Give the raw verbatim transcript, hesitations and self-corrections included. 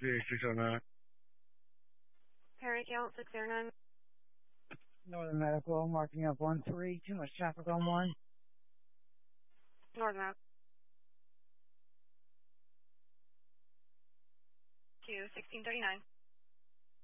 six oh nine. Perry count six oh nine. Northern Medical, marking up one three. Too much traffic on one. Northern Medical. two sixteen thirty-nine.